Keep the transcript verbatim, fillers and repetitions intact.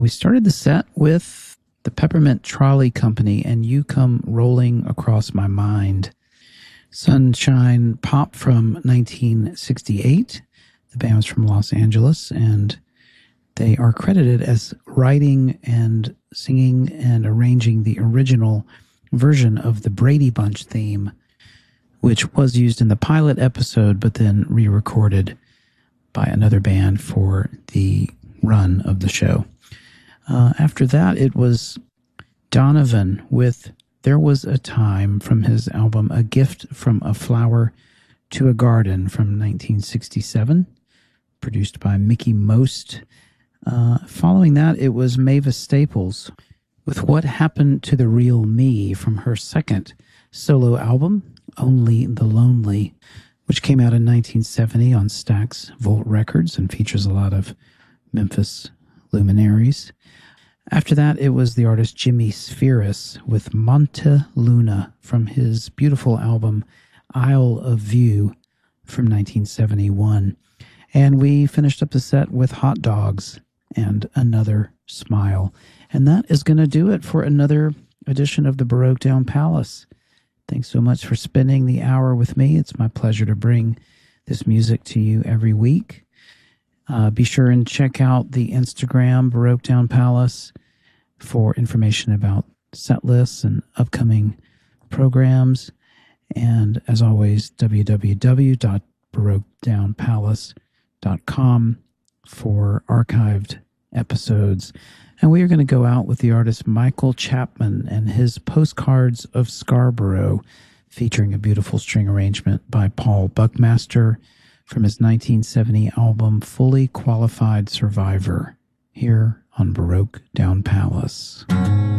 We started the set with the Peppermint Trolley Company and You Come Rolling Across My Mind. Sunshine Pop from nineteen sixty-eight. The band was from Los Angeles, and they are credited as writing and singing and arranging the original version of the Brady Bunch theme, which was used in the pilot episode, but then re-recorded by another band for the run of the show. Uh, after that, it was Donovan with There Was a Time from his album A Gift from a Flower to a Garden from nineteen sixty-seven, produced by Mickey Most. Uh, following that, it was Mavis Staples with What Happened to the Real Me from her second solo album, Only the Lonely, which came out in nineteen seventy on Stax Volt Records and features a lot of Memphis luminaries. After that, it was the artist Jimmy Spheris with Monte Luna from his beautiful album Isle of View from nineteen seventy-one. And we finished up the set with Hot Dogs and Another Smile. And that is going to do it for another edition of the Baroque Down Palace. Thanks so much for spending the hour with me. It's my pleasure to bring this music to you every week. Uh, be sure and check out the Instagram Baroque Down Palace for information about set lists and upcoming programs. And as always, w w w dot baroque down palace dot com for archived episodes. And we are going to go out with the artist Michael Chapman and his Postcards of Scarborough, featuring a beautiful string arrangement by Paul Buckmaster from his nineteen seventy album Fully Qualified Survivor, here on Baroque Down Palace.